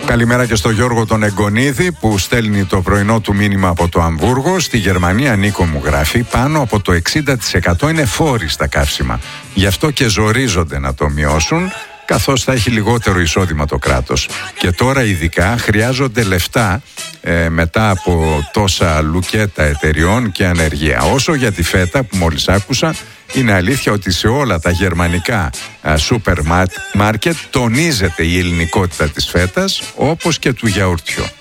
Καλημέρα και στο Γιώργο τον Εγκονίδη που στέλνει το πρωινό του μήνυμα από το Αμβούργο. Στη Γερμανία, Νίκο μου γράφει, πάνω από το 60% είναι φόροι στα καύσιμα. Γι' αυτό και ζορίζονται να το μειώσουν, καθώς θα έχει λιγότερο εισόδημα το κράτος. Και τώρα ειδικά χρειάζονται λεφτά μετά από τόσα λουκέτα εταιριών και ανεργία. Όσο για τη φέτα που μόλις άκουσα, είναι αλήθεια ότι σε όλα τα γερμανικά σούπερ μάρκετ τονίζεται η ελληνικότητα της φέτας, όπως και του γιαουρτιού.